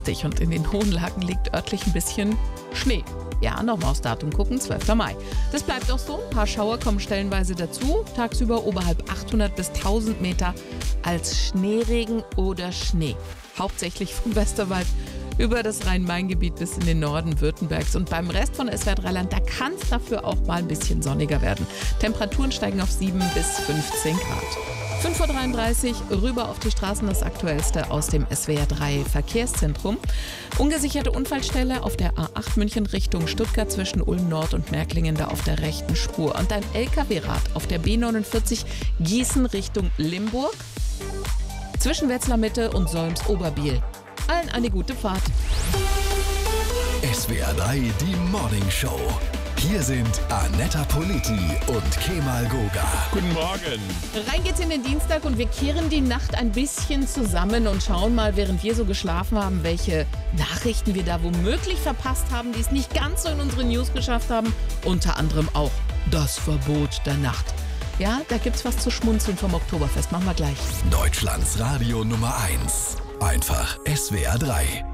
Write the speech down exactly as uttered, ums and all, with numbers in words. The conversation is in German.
Und in den hohen Lagen liegt örtlich ein bisschen Schnee. Ja, nochmal aufs Datum gucken, zwölfter Mai. Das bleibt auch so, ein paar Schauer kommen stellenweise dazu. Tagsüber oberhalb achthundert bis tausend Meter als Schneeregen oder Schnee. Hauptsächlich vom Westerwald über das Rhein-Main-Gebiet bis in den Norden Württembergs. Und beim Rest von S W R drei Land, da kann es dafür auch mal ein bisschen sonniger werden. Temperaturen steigen auf sieben bis fünfzehn Grad. fünf Uhr dreiunddreißig, rüber auf die Straßen, das Aktuellste aus dem S W R drei Verkehrszentrum. Ungesicherte Unfallstelle auf der A acht München Richtung Stuttgart zwischen Ulm Nord und Märklingen, da auf der rechten Spur. Und ein L K W-Rad auf der B neunundvierzig Gießen Richtung Limburg zwischen Wetzlar Mitte und Solms Oberbiel. Allen eine gute Fahrt. S W R drei, die Morning Show. Hier sind Annetta Politi und Kemal Goga. Guten Morgen. Rein geht's in den Dienstag und wir kehren die Nacht ein bisschen zusammen und schauen mal, während wir so geschlafen haben, welche Nachrichten wir da womöglich verpasst haben, die es nicht ganz so in unsere News geschafft haben. Unter anderem auch das Verbot der Nacht. Ja, da gibt's was zu schmunzeln vom Oktoberfest. Machen wir gleich. Deutschlands Radio Nummer eins. Einfach S W R drei.